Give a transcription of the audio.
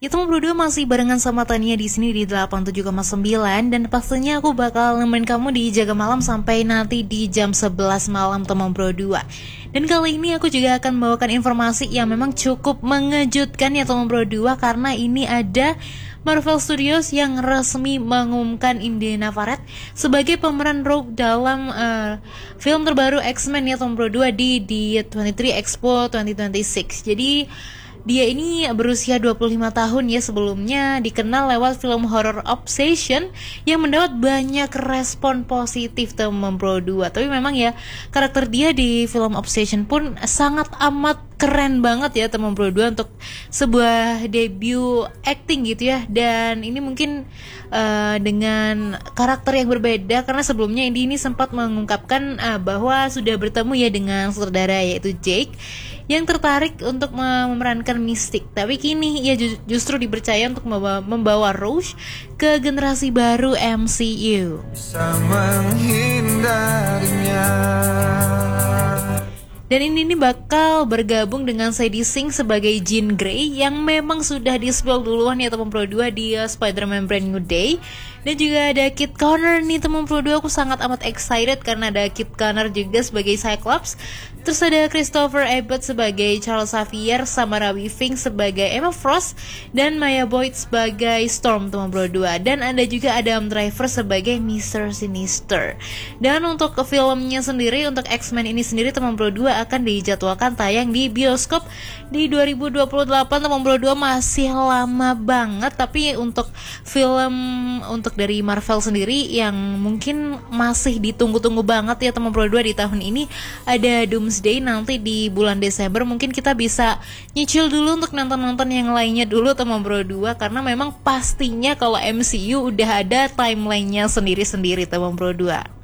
Ya teman berdua masih barengan sama Tania di sini di 87,9 dan pastinya aku bakal nemenin kamu di Jaga Malam sampai nanti di jam 11 malam teman berdua. Dan kali ini aku juga akan membawakan informasi yang memang cukup mengejutkan ya teman berdua, karena ini ada Marvel Studios yang resmi mengumumkan Indiana Navarrete sebagai pemeran Rogue dalam film terbaru X-Men ya teman berdua di D23 Expo 2026. Jadi dia ini berusia 25 tahun ya, sebelumnya dikenal lewat film horror Obsession yang mendapat banyak respon positif teman Pro 2. Tapi memang ya karakter dia di film Obsession pun sangat amat keren banget ya teman Pro 2 untuk sebuah debut acting gitu ya. Dan ini mungkin dengan karakter yang berbeda, karena sebelumnya ini sempat mengungkapkan bahwa sudah bertemu ya dengan sutradara yaitu Jake yang tertarik untuk memerankan Mystic. Tapi kini ia justru dipercaya untuk membawa Rouge ke generasi baru MCU. Bisa menghindarinya. Dan ini bakal bergabung dengan Sadie Sink sebagai Jean Grey yang memang sudah di-spill duluan ya teman Pro 2 di Spider-Man Brand New Day. Dan juga ada Kit Connor nih teman Pro 2, aku sangat amat excited karena ada Kit Connor juga sebagai Cyclops. Terus ada Christopher Abbott sebagai Charles Xavier, Samara Weaving sebagai Emma Frost, dan Maya Boyd sebagai Storm teman Pro 2. Dan ada juga Adam Driver sebagai Mr. Sinister. Dan untuk filmnya sendiri, untuk X-Men ini sendiri teman Pro 2 akan dijadwalkan tayang di bioskop di 2028 teman Pro 2, masih lama banget. Tapi untuk film untuk dari Marvel sendiri yang mungkin masih ditunggu-tunggu banget ya teman Pro 2 di tahun ini, ada Doomsday nanti di bulan Desember. Mungkin kita bisa nyicil dulu untuk nonton-nonton yang lainnya dulu teman Pro 2, karena memang pastinya kalau MCU udah ada timelinenya sendiri-sendiri teman Pro 2.